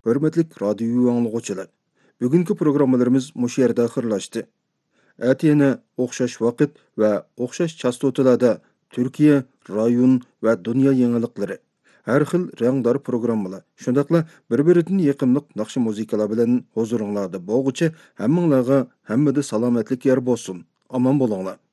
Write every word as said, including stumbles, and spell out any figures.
Hörmetlik radyo anlıqçılar. Bugünkü programmalarımız muş yerdə axırlaşdı. Әтiyene оқшаш vaqt ve оқшаш chastotalarda Türkiye, rayon ve dünya yenilikleri. Her xil rəngdar programmalar. Şundaqla bir-birindən yaqınlıq naqşı muzikalar bilan huzurunlarda boğucu həmminlərə həmmide salametlik yer bolsun. Aman bolunlar.